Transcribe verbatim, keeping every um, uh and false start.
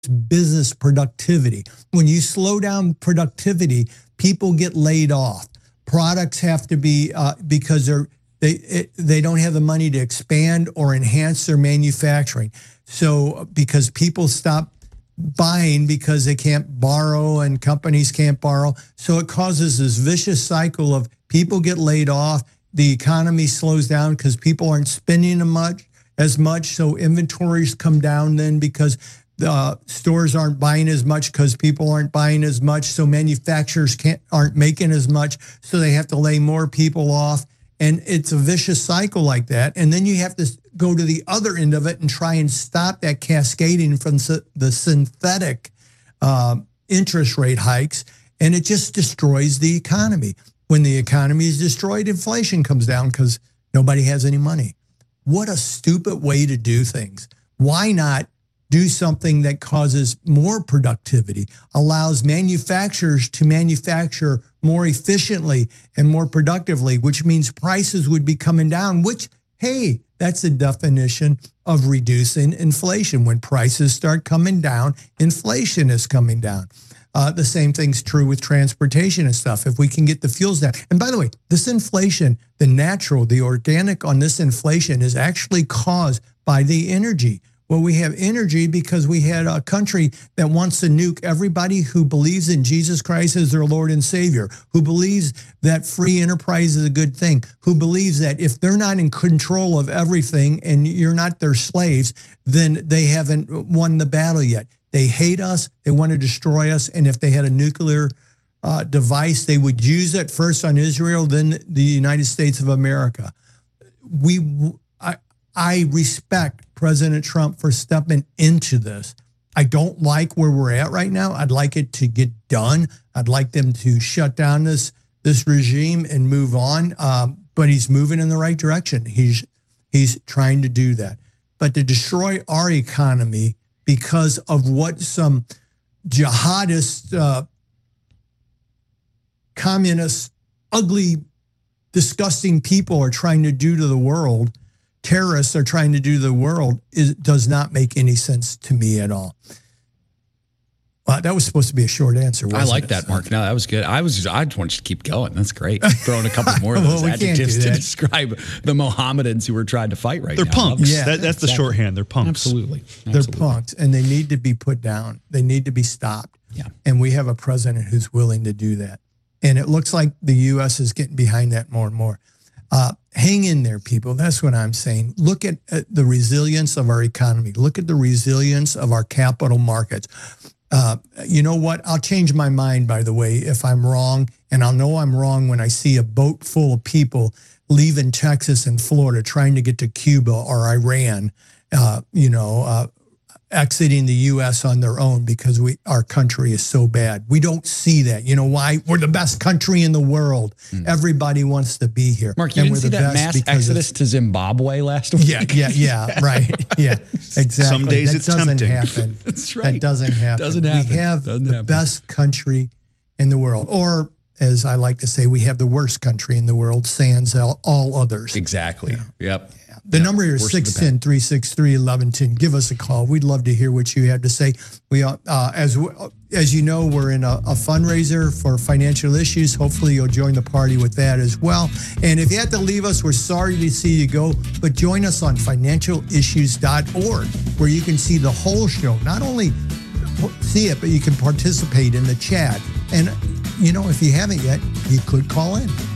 business productivity. When you slow down productivity, people get laid off. Products have to be, uh, because they're, they it, they don't have the money to expand or enhance their manufacturing. So because people stop buying because they can't borrow and companies can't borrow. So it causes this vicious cycle of people get laid off. The economy slows down because people aren't spending as much, as much. So inventories come down then because the stores aren't buying as much because people aren't buying as much. So manufacturers can't aren't making as much. So they have to lay more people off. And it's a vicious cycle like that. And then you have to go to the other end of it and try and stop that cascading from the synthetic uh, interest rate hikes. And it just destroys the economy. When the economy is destroyed, inflation comes down because nobody has any money. What a stupid way to do things. Why not do something that causes more productivity, allows manufacturers to manufacture more efficiently and more productively, which means prices would be coming down, which, hey, that's the definition of reducing inflation. When prices start coming down, inflation is coming down. Uh, the same thing's true with transportation and stuff. If we can get the fuels down. And by the way, this inflation, the natural, the organic on this inflation is actually caused by the energy. Well, we have energy because we had a country that wants to nuke everybody who believes in Jesus Christ as their Lord and Savior, who believes that free enterprise is a good thing, who believes that if they're not in control of everything and you're not their slaves, then they haven't won the battle yet. They hate us. They want to destroy us. And if they had a nuclear uh, device, they would use it first on Israel, then the United States of America. We, I, I respect President Trump for stepping into this. I don't like where we're at right now. I'd like it to get done. I'd like them to shut down this this regime and move on. Um, but he's moving in the right direction. He's he's trying to do that. But to destroy our economy because of what some jihadist, uh, communist, ugly, disgusting people are trying to do to the world, terrorists are trying to do to the world, is, does not make any sense to me at all. Uh, that was supposed to be a short answer. I like it? that, Mark. No, that was good. I was. I just wanted to keep going. That's great. Throwing a couple more of those well, adjectives to describe the Mohammedans who are trying to fight right They're now. They're punks. Yeah, that, that's the exactly. shorthand. They're punks. Absolutely. They're Absolutely. punks, and they need to be put down. They need to be stopped. Yeah. And we have a president who's willing to do that. And it looks like the U S is getting behind that more and more. Uh, hang in there, people. That's what I'm saying. Look at, at the resilience of our economy. Look at the resilience of our capital markets. Uh, you know what? I'll change my mind, by the way, if I'm wrong. And I'll know I'm wrong when I see a boat full of people leaving Texas and Florida trying to get to Cuba or Iran, uh, you know, uh, exiting the U S on their own because we our country is so bad. We don't see that. You know why? We're the best country in the world. Mm. Everybody wants to be here. Mark, you and didn't see that mass exodus to Zimbabwe last week? Yeah, yeah, yeah, right. Yeah, exactly. Some days that it's doesn't tempting. happen. That's right. That doesn't happen. Doesn't happen. We have Doesn't the happen. best country in the world. Or, as I like to say, we have the worst country in the world, sans all, all others. Exactly. Yeah. Yep. The yep. number here is Worst of the six one zero, three six three, one one one zero. Give us a call. We'd love to hear what you have to say. We, uh, as as you know, we're in a, a fundraiser for financial issues. Hopefully you'll join the party with that as well. And if you have to leave us, we're sorry to see you go, but join us on financial issues dot org, where you can see the whole show. Not only see it, but you can participate in the chat. And, you know, if you haven't yet, you could call in.